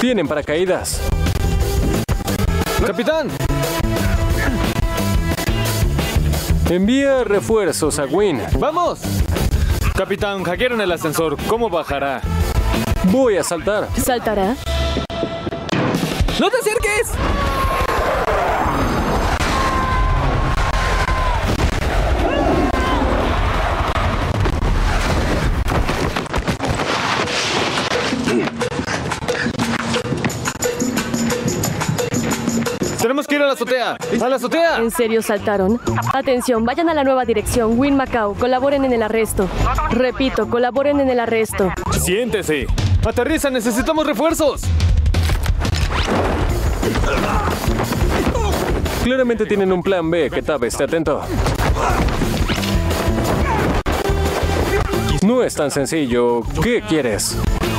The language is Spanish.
Tienen paracaídas. ¡Capitán! Envía refuerzos a Wynn. ¡Vamos! Capitán, hackearon el ascensor. ¿Cómo bajará? Voy a saltar. ¿Saltará? ¡No te acerques! Tenemos que ir a la azotea. ¡A la azotea! ¿En serio saltaron? Atención, vayan a la nueva dirección. Wynn Macau, colaboren en el arresto. Repito, colaboren en el arresto. Siéntese. Aterriza, necesitamos refuerzos. Claramente tienen un plan B. Ketabe, esté atento. No es tan sencillo. ¿Qué quieres?